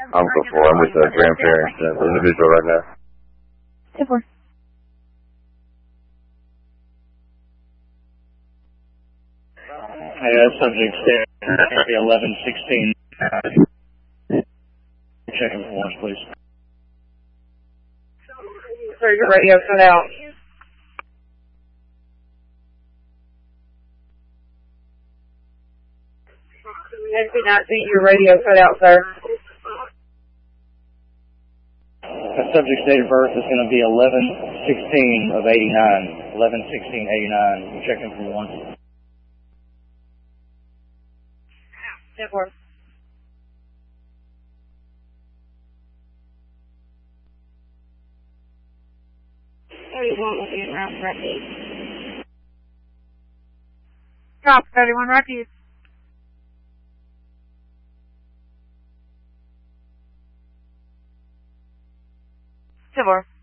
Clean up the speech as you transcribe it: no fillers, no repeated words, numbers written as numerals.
I'm before. I'm with the grandparents and individual right now. 10-4. Subject there. 1116. Checking for once, please. Sir, your radio cut out. I did not see your radio cut out, sir. The subject's date of birth is going to be 11/16 of 89. 11/16/89. Checking for once. 10-4. Looking at Route Refuge. Drop 31 Refuge. 10-4.